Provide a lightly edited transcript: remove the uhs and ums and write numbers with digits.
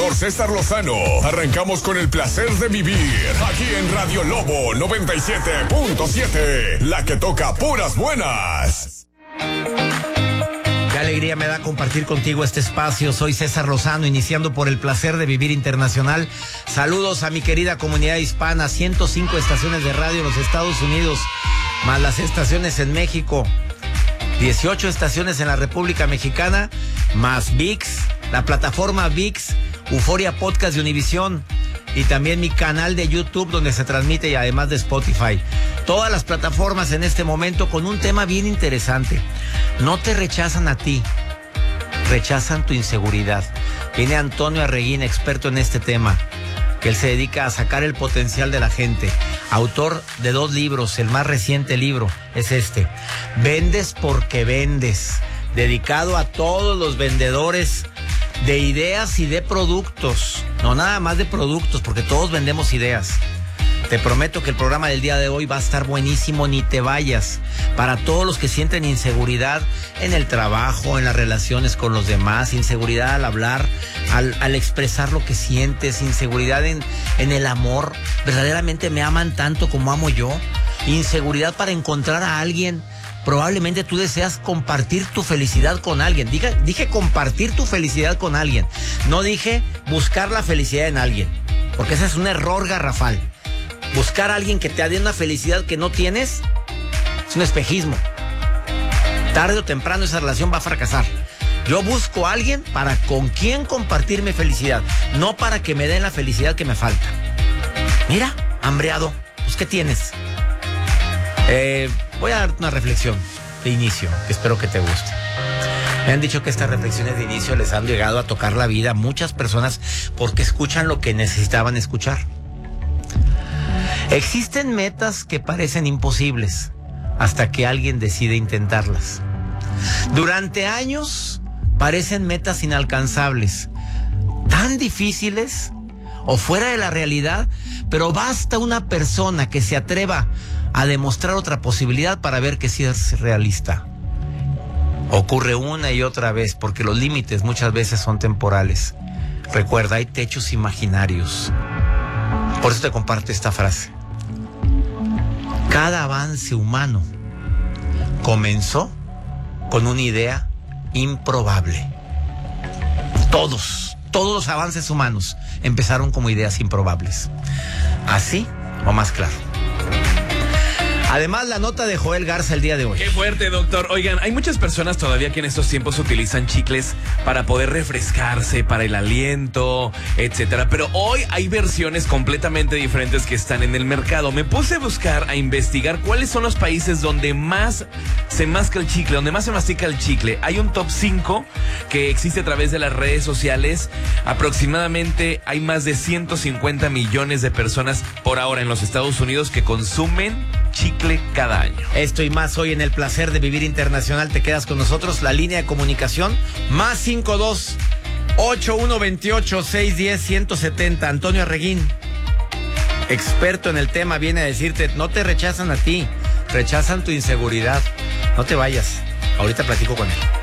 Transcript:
por César Lozano. Arrancamos con el placer de vivir. Aquí en Radio Lobo 97.7. La que toca puras buenas. Qué alegría me da compartir contigo este espacio. Soy César Lozano, iniciando por el placer de vivir internacional. Saludos a mi querida comunidad hispana. 105 estaciones de radio en los Estados Unidos, más las estaciones en México. 18 estaciones en la República Mexicana, más ViX, la plataforma ViX, Euforia Podcast de Univisión, y también mi canal de YouTube donde se transmite, y además de Spotify. Todas las plataformas en este momento con un tema bien interesante. No te rechazan a ti, rechazan tu inseguridad. Viene Antonio Arreguín, experto en este tema, que él se dedica a sacar el potencial de la gente. Autor de 2 libros, el más reciente libro es este, Vendes porque vendes, dedicado a todos los vendedores de ideas y de productos. No nada más de productos, porque todos vendemos ideas. Te prometo que el programa del día de hoy va a estar buenísimo, ni te vayas. Para todos los que sienten inseguridad en el trabajo, en las relaciones con los demás, inseguridad al hablar, al expresar lo que sientes, inseguridad en el amor. ¿Verdaderamente me aman tanto como amo yo? Inseguridad para encontrar a alguien. Probablemente tú deseas compartir tu felicidad con alguien. Dije compartir tu felicidad con alguien. No dije buscar la felicidad en alguien, porque ese es un error garrafal. Buscar a alguien que te dé una felicidad que no tienes es un espejismo. Tarde o temprano esa relación va a fracasar. Yo busco a alguien para con quien compartir mi felicidad, no para que me den la felicidad que me falta. Mira, hambreado, pues ¿qué tienes? Voy a dar una reflexión de inicio, que espero que te guste. Me han dicho que estas reflexiones de inicio les han llegado a tocar la vida a muchas personas porque escuchan lo que necesitaban escuchar. Existen metas que parecen imposibles hasta que alguien decide intentarlas. Durante años parecen metas inalcanzables, tan difíciles o fuera de la realidad, pero basta una persona que se atreva a demostrar otra posibilidad para ver que sí es realista. Ocurre una y otra vez porque los límites muchas veces son temporales. Recuerda, hay techos imaginarios. Por eso te comparto esta frase. Cada avance humano comenzó con una idea improbable. Todos los avances humanos empezaron como ideas improbables. ¿Así o más claro? Además, la nota de Joel Garza el día de hoy. Qué fuerte, doctor. Oigan, hay muchas personas todavía que en estos tiempos utilizan chicles para poder refrescarse, para el aliento, etcétera. Pero hoy hay versiones completamente diferentes que están en el mercado. Me puse a buscar, a investigar cuáles son los países donde más se masca el chicle, donde más se mastica el chicle. Hay un top 5 que existe a través de las redes sociales. Aproximadamente hay más de 150 millones de personas por ahora en los Estados Unidos que consumen chicle cada año. Esto y más hoy en el placer de vivir internacional. Te quedas con nosotros. La línea de comunicación más 52-8128-610-170. Antonio Arreguín, experto en el tema, viene a decirte: no te rechazan a ti, rechazan tu inseguridad. No te vayas, ahorita platico con él.